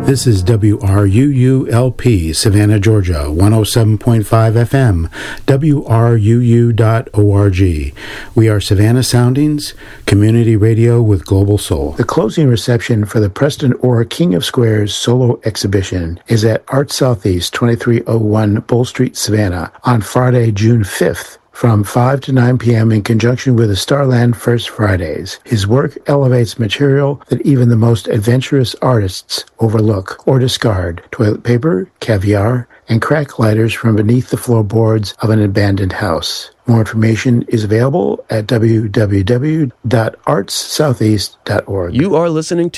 This is WRUULP, Savannah, Georgia, 107.5 FM, WRUU.org. We are Savannah Soundings, community radio with global soul. The closing reception for the Preston Orr King of Squares solo exhibition is at Art Southeast, 2301 Bull Street, Savannah, on Friday, June 5th. From 5 to 9 p.m. in conjunction with the Starland First Fridays. His work elevates material that even the most adventurous artists overlook or discard. Toilet paper, caviar, and crack lighters from beneath the floorboards of an abandoned house. More information is available at www.artssoutheast.org. You are listening to